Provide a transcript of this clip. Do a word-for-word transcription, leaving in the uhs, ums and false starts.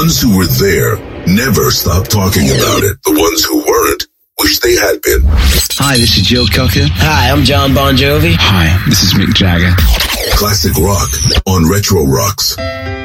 ones who were there never stopped talking about it. The ones who weren't wish they had been. Hi, this is Jill Cocker. Hi, I'm John Bon Jovi. Hi, this is Mick Jagger. Classic rock on Retro Rocks.